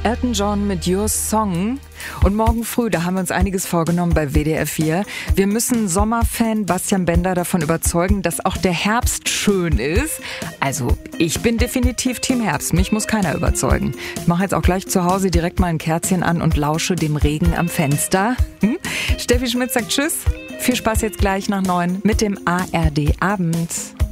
Elton John mit Your Song. Und morgen früh, da haben wir uns einiges vorgenommen bei WDR 4. Wir müssen Sommerfan Bastian Bender davon überzeugen, dass auch der Herbst schön ist. Also, ich bin definitiv Team Herbst. Mich muss keiner überzeugen. Ich mache jetzt auch gleich zu Hause direkt mal ein Kerzchen an und lausche dem Regen am Fenster. Steffi Schmidt sagt Tschüss. Viel Spaß jetzt gleich nach 9 mit dem ARD Abend.